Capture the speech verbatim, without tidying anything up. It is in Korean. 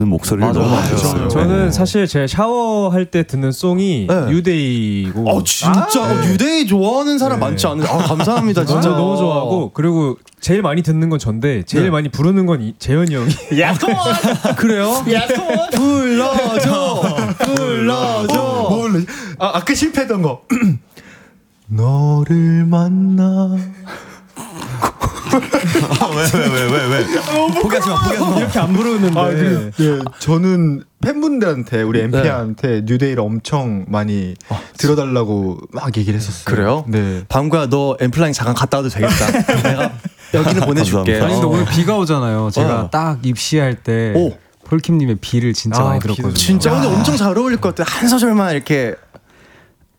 목소리를 맞아, 너무 맞아. 좋았어요. 저는 사실 제 샤워할 때 듣는 송이 네. 뉴데이고. 어 진짜 아, 어, 네. 뉴데이 좋아하는 사람 네. 많지 않은데 아 감사합니다 진짜. 진짜 너무 좋아하고 그리고 제일 많이 듣는 건 전데 제일 네. 많이 부르는 건 이, 재현이 형이. 야, 그래요? 야, 불러줘, 불러줘. 뭘로? 아 아까 실패했던 거. 너를 만나. 왜왜왜 왜 왜? 포기하지 마, 포기하지 마. 이렇게 안 부르는데. 아, 그, 예, 저는 팬분들한테 우리 엠피한테 뉴데이를 엄청 많이 들어달라고 막 얘기를 했었어요. 그래요? 네. 방구야 너 엠플라잉 잠깐 갔다 와도 되겠다. 내가 여기는 보내줄게. 감사합니다. 아니 근데 어. 오늘 비가 오잖아요. 제가 어. 딱 입시할 때 오. 폴킴님의 비를 진짜 아, 많이 비도 들었거든요. 진짜 오늘 엄청 잘 어울릴 것 같아. 한 소절만 이렇게